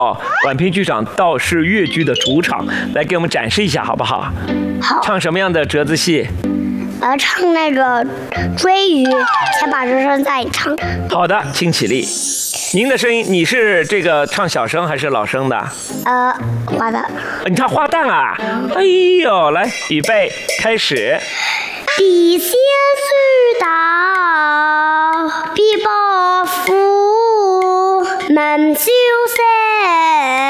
宛平剧场倒是越剧的主场，来给我们展示一下好不好？ 好。 唱什么样的折子戏？ 唱那个追鱼，先把这声再唱。 好的，请起立。您的声音，你是这个唱小声还是老生的？ 花旦。 你唱花旦啊？哎呦，来，预备，开始。 笔仙虽大，必报夫，门前